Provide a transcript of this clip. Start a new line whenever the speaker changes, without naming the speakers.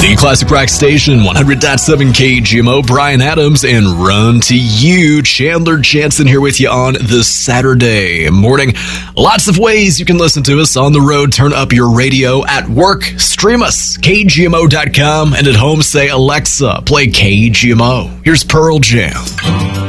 The Classic Rock Station, 100.7 KGMO, Brian Adams, and Run to You. Chandler Jansen here with you on this Saturday morning. Lots of ways you can listen to us on the road. Turn up your radio. At work, stream us, KGMO.com. And at home, say, Alexa, play KGMO. Here's Pearl Jam.